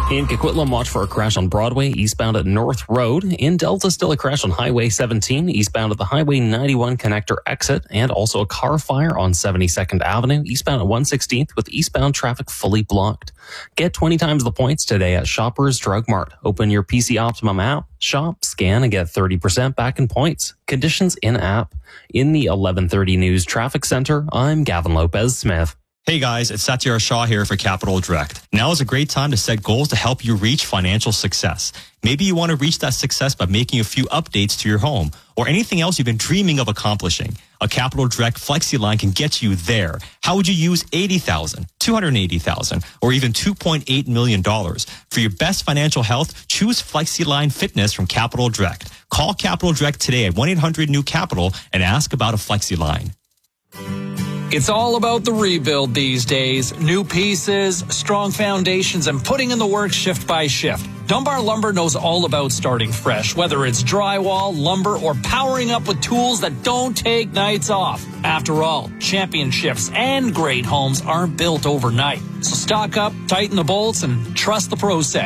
In Coquitlam, watch for a crash on Broadway, eastbound at North Road. In Delta, still a crash on Highway 17, eastbound at the Highway 91 connector exit, and also a car fire on 72nd Avenue, eastbound at 116th, with eastbound traffic fully blocked. Get 20 times the points today at Shoppers Drug Mart. Open your PC Optimum app, shop, scan, and get 30% back in points. Conditions in-app. In the 11:30 News Traffic Center, I'm Gavin Lopez-Smith. Hey guys, it's Satyar Shah here for Capital Direct. Now is a great time to set goals to help you reach financial success. Maybe you want to reach that success by making a few updates to your home or anything else you've been dreaming of accomplishing. A Capital Direct FlexiLine can get you there. How would you use $80,000, $280,000, or even $2.8 million? For your best financial health, choose FlexiLine Fitness from Capital Direct. Call Capital Direct today at 1-800-NEW-CAPITAL and ask about a FlexiLine. It's all about the rebuild these days. New pieces, strong foundations, and putting in the work shift by shift. Dunbar Lumber knows all about starting fresh, whether it's drywall, lumber, or powering up with tools that don't take nights off. After all, championships and great homes aren't built overnight. So stock up, tighten the bolts, and trust the process.